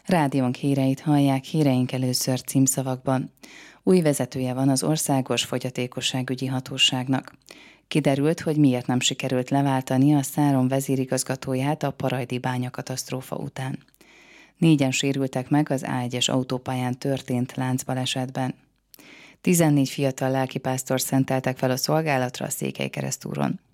Rádiónk híreit hallják, híreink először címszavakban. Új vezetője van az Országos Fogyatékosságügyi Hatóságnak. Kiderült, hogy miért nem sikerült leváltani a Száron vezérigazgatóját a Parajdi bányakatasztrófa után. 4-en sérültek meg az A1-es autópályán történt láncbalesetben. 14 fiatal lelkipásztort szenteltek fel a szolgálatra a Székelykeresztúron.